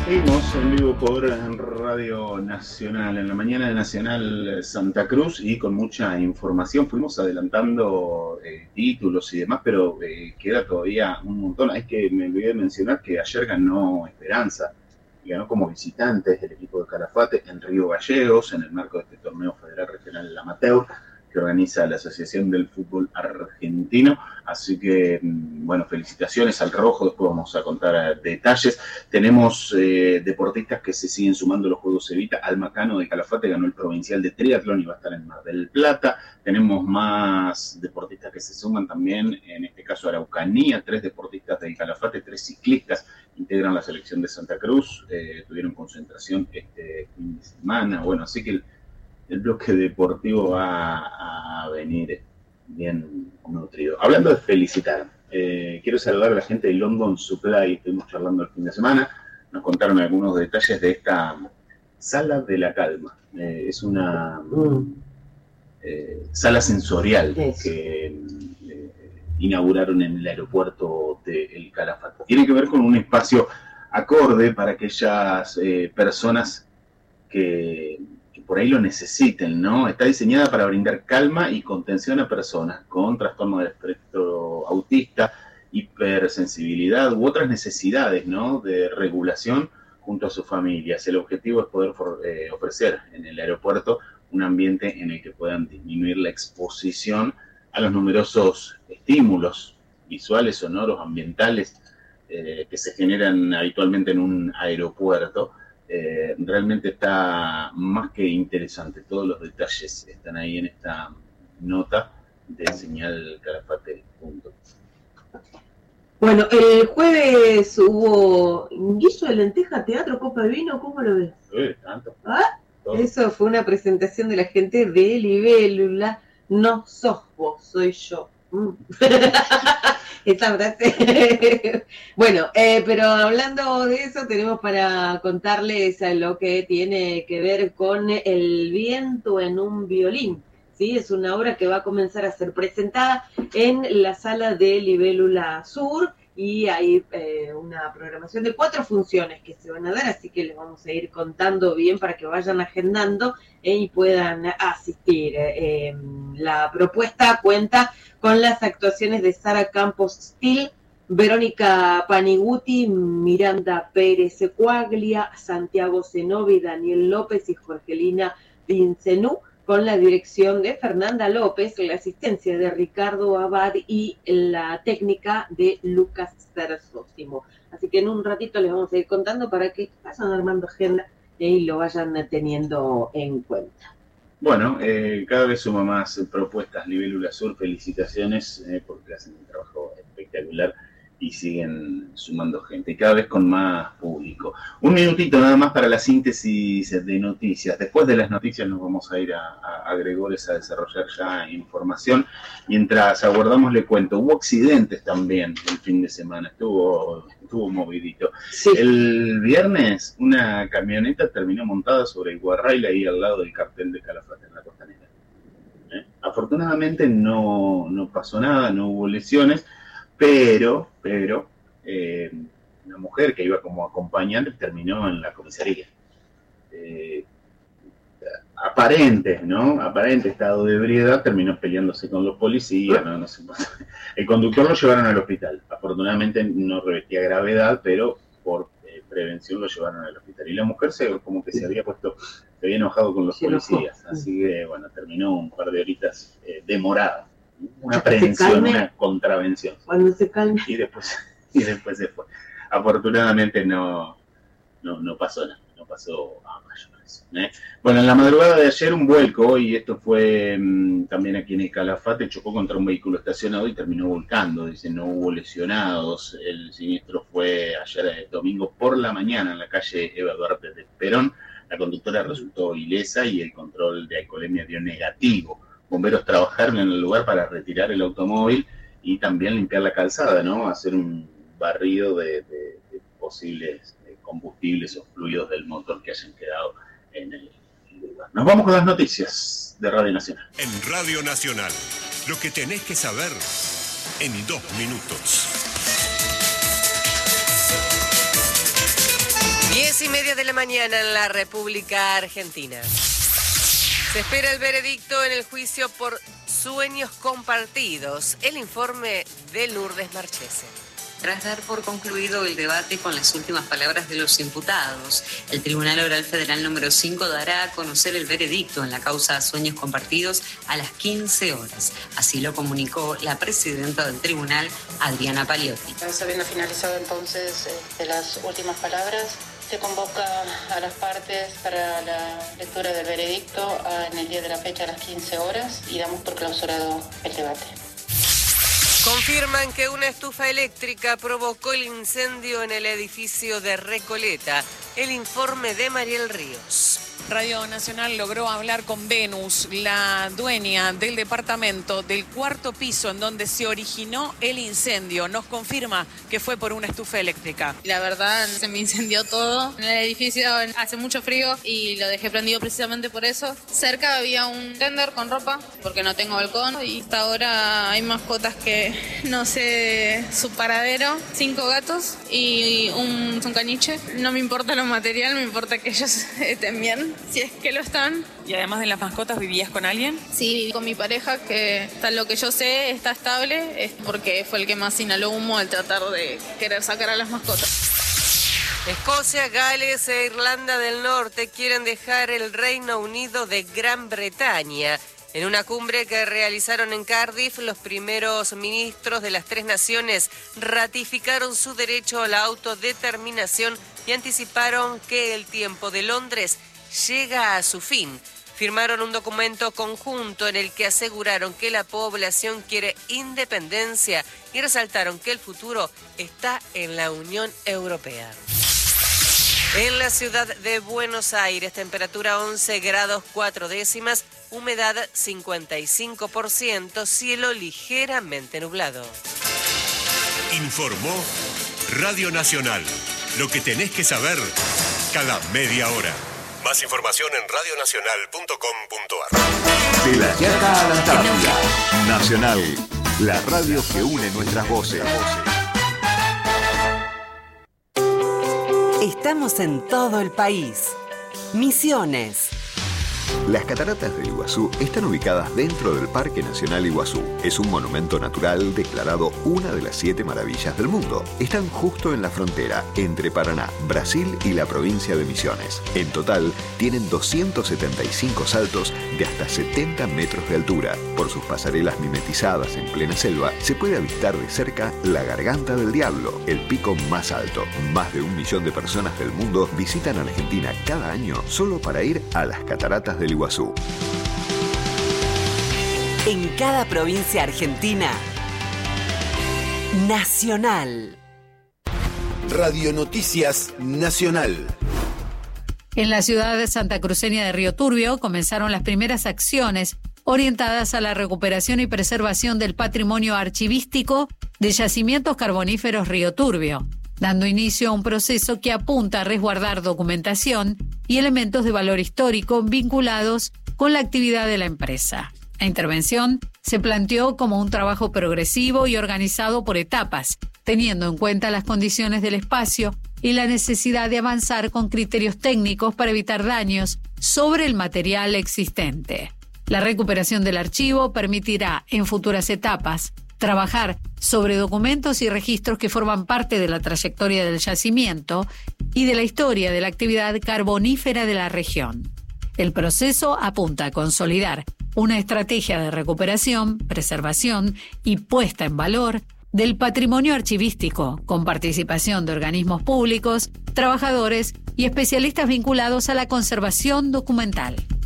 Seguimos en vivo por Radio Nacional, en la mañana de Nacional Santa Cruz, y con mucha información. Fuimos adelantando títulos y demás, pero queda todavía un montón. Es que me olvidé de mencionar que ayer ganó Esperanza, y ganó como visitantes el equipo de Calafate en Río Gallegos, en el marco de este torneo federal regional amateur que organiza la Asociación del Fútbol Argentino. Así que, bueno, felicitaciones al Rojo, después vamos a contar detalles. Tenemos deportistas que se siguen sumando a los Juegos Evita. Almacano de Calafate ganó el provincial de triatlón y va a estar en Mar del Plata. Tenemos más deportistas que se suman también, en este caso Araucanía, 3 deportistas del Calafate, 3 ciclistas integran la selección de Santa Cruz, tuvieron concentración este fin de semana. Bueno, así que el bloque deportivo va a venir bien nutrido. Hablando de felicitar, quiero saludar a la gente de London Supply. Estuvimos charlando el fin de semana, nos contaron algunos detalles de esta sala de la calma. Es una sala sensorial que inauguraron en el aeropuerto de El Calafate. Tiene que ver con un espacio acorde para aquellas personas que por ahí lo necesiten, ¿no? Está diseñada para brindar calma y contención a personas con trastorno del espectro autista, hipersensibilidad u otras necesidades, ¿no?, de regulación junto a sus familias. El objetivo es poder ofrecer en el aeropuerto un ambiente en el que puedan disminuir la exposición a los numerosos estímulos visuales, sonoros, ambientales que se generan habitualmente en un aeropuerto. Realmente está más que interesante. Todos los detalles están ahí en esta nota de señalcalafate. Bueno, el jueves hubo guiso de lenteja, teatro, copa de vino. ¿Cómo lo ves? Tanto. ¿Ah? Eso fue una presentación de la gente de Libélula. No sos vos, soy yo. Esa frase. Bueno, pero hablando de eso, tenemos para contarles lo que tiene que ver con El viento en un violín. ¿Sí? Es una obra que va a comenzar a ser presentada en la sala de Libélula Sur, y hay una programación de 4 funciones que se van a dar, así que les vamos a ir contando bien para que vayan agendando y puedan asistir. La propuesta cuenta con las actuaciones de Sara Campos Still, Verónica Paniguti, Miranda Pérez Cuaglia, Santiago Zenobi, Daniel López y Jorgelina Vincenú, con la dirección de Fernanda López, la asistencia de Ricardo Abad y la técnica de Lucas Cersósimo. Así que en un ratito les vamos a ir contando para que vayan armando agenda y lo vayan teniendo en cuenta. Bueno, cada vez suma más propuestas Libélula Sur. Felicitaciones porque hacen un trabajo espectacular y siguen sumando gente, y cada vez con más público. Un minutito nada más para la síntesis de noticias. Después de las noticias nos vamos a ir a Gregores a desarrollar ya información. Mientras aguardamos, le cuento, hubo accidentes también el fin de semana, estuvo movidito. Sí. El viernes una camioneta terminó montada sobre el guarrail ahí al lado del cartel de Calafate en la Costanera. Afortunadamente no pasó nada, no hubo lesiones, pero una mujer que iba como acompañante terminó en la comisaría. Aparente estado de ebriedad, terminó peleándose con los policías, no sé. El conductor lo llevaron al hospital. Afortunadamente no revestía gravedad, pero por prevención lo llevaron al hospital. Y la mujer se había enojado con los policías, así que bueno, terminó un par de horitas demorada. Una aprehensión, una contravención. Cuando se calme. Y después se fue. Afortunadamente no pasó nada, no pasó a mayores. Bueno, en la madrugada de ayer un vuelco, y esto fue también aquí en el Calafate, chocó contra un vehículo estacionado y terminó volcando. Dice, no hubo lesionados. El siniestro fue ayer domingo por la mañana en la calle Eva Duarte de Perón. La conductora resultó ilesa y el control de alcoholemia dio negativo. Bomberos trabajaron en el lugar para retirar el automóvil y también limpiar la calzada, ¿no? Hacer un barrido de posibles combustibles o fluidos del motor que hayan quedado en el lugar. Nos vamos con las noticias de Radio Nacional. En Radio Nacional, lo que tenés que saber en 2 minutos. 10 10:30 de la mañana en la República Argentina. Se espera el veredicto en el juicio por sueños compartidos. El informe de Lourdes Marchese. Tras dar por concluido el debate con las últimas palabras de los imputados, el Tribunal Oral Federal número 5 dará a conocer el veredicto en la causa Sueños Compartidos a las 15 horas. Así lo comunicó la presidenta del tribunal, Adriana Paliotti. Habiendo finalizado entonces las últimas palabras, se convoca a las partes para la lectura del veredicto en el día de la fecha a las 15 horas y damos por clausurado el debate. Confirman que una estufa eléctrica provocó el incendio en el edificio de Recoleta. El informe de Mariel Ríos. Radio Nacional logró hablar con Venus, la dueña del departamento del 4º piso en donde se originó el incendio. Nos confirma que fue por una estufa eléctrica. La verdad, se me incendió todo. En el edificio hace mucho frío y lo dejé prendido precisamente por eso. Cerca había un tender con ropa, porque no tengo balcón. Y hasta ahora hay mascotas que no sé su paradero. 5 gatos y un caniche. No me importa lo material, me importa que ellos estén bien. Si es que lo están. ¿Y además de las mascotas, vivías con alguien? Sí, viví con mi pareja, que hasta lo que yo sé está estable, es porque fue el que más inhaló humo al tratar de querer sacar a las mascotas. Escocia, Gales e Irlanda del Norte quieren dejar el Reino Unido de Gran Bretaña. En una cumbre que realizaron en Cardiff, los primeros ministros de las 3 naciones ratificaron su derecho a la autodeterminación y anticiparon que el tiempo de Londres llega a su fin. Firmaron un documento conjunto en el que aseguraron que la población quiere independencia y resaltaron que el futuro está en la Unión Europea. En la ciudad de Buenos Aires, temperatura 11 grados 4 décimas, humedad 55%, cielo ligeramente nublado. Informó Radio Nacional. Lo que tenés que saber cada media hora. Más información en radionacional.com.ar. De la Quiaca a la Antártida. Nacional, la radio que une nuestras voces. Estamos en todo el país. Misiones. Las cataratas del Iguazú están ubicadas dentro del Parque Nacional Iguazú. Es un monumento natural declarado una de las 7 maravillas del mundo. Están justo en la frontera entre Paraná, Brasil y la provincia de Misiones. En total, tienen 275 saltos de hasta 70 metros de altura. Por sus pasarelas mimetizadas en plena selva, se puede avistar de cerca la Garganta del Diablo, el pico más alto. Más de 1 millón de personas del mundo visitan Argentina cada año solo para ir a las cataratas del Iguazú. En cada provincia argentina, Nacional. Radio Noticias Nacional. En la ciudad santacruceña de Río Turbio comenzaron las primeras acciones orientadas a la recuperación y preservación del patrimonio archivístico de yacimientos carboníferos Río Turbio, dando inicio a un proceso que apunta a resguardar documentación y elementos de valor histórico vinculados con la actividad de la empresa. La intervención se planteó como un trabajo progresivo y organizado por etapas, teniendo en cuenta las condiciones del espacio y la necesidad de avanzar con criterios técnicos para evitar daños sobre el material existente. La recuperación del archivo permitirá, en futuras etapas, trabajar sobre documentos y registros que forman parte de la trayectoria del yacimiento y de la historia de la actividad carbonífera de la región. El proceso apunta a consolidar una estrategia de recuperación, preservación y puesta en valor del patrimonio archivístico, con participación de organismos públicos, trabajadores y especialistas vinculados a la conservación documental.